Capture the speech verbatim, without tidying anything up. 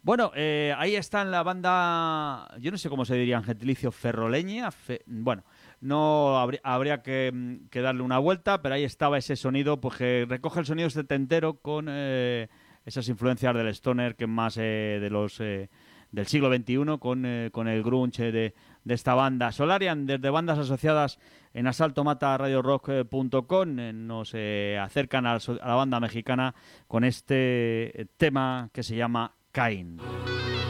Bueno, eh, ahí está en la banda, yo no sé cómo se diría en gentilicio, ferroleña. Fe, bueno, no habría, habría que, que, darle una vuelta, pero ahí estaba ese sonido, pues que recoge el sonido setentero con eh, esas influencias del stoner, que más eh, de los eh, del siglo veintiuno, con, eh, con el grunge de, de esta banda. Solarian, desde bandas asociadas en asalto mata radio rock punto com, eh, nos eh, acercan a, a la banda mexicana con este tema que se llama Cain.